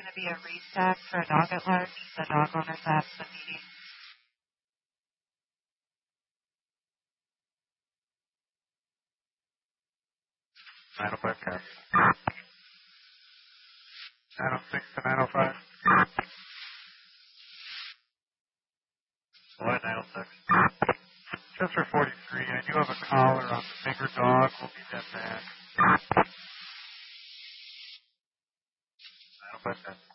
to be a restack for a dog at large. The dog owners have the meeting. 905 copy. 906 to 905. What, 906? Just for 43, I do have a collar on the bigger dog. We'll be that back. 905.